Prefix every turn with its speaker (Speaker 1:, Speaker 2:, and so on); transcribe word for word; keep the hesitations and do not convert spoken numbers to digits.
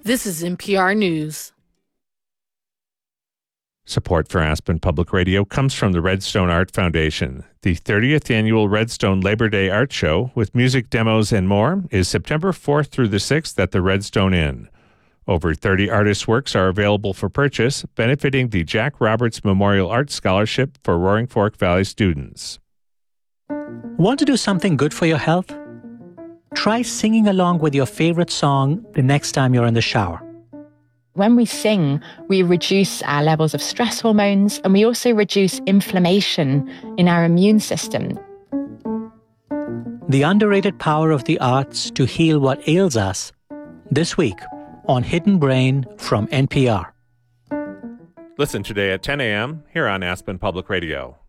Speaker 1: This is N P R News.
Speaker 2: Support for Aspen Public Radio comes from the Redstone Art Foundation. The thirtieth Annual Redstone Labor Day Art Show, with music demos and more, is September fourth through the sixth at the Redstone Inn. Over thirty artists' works are available for purchase, benefiting the Jack Roberts Memorial Art Scholarship for Roaring Fork Valley students.
Speaker 3: Want to do something good for your health? Try singing along with your favorite song the next time you're in the shower.
Speaker 4: When we sing, we reduce our levels of stress hormones, and we also reduce inflammation in our immune system.
Speaker 3: The underrated power of the arts to heal what ails us, this week on Hidden Brain from N P R.
Speaker 2: Listen today at ten a.m. here on Aspen Public Radio.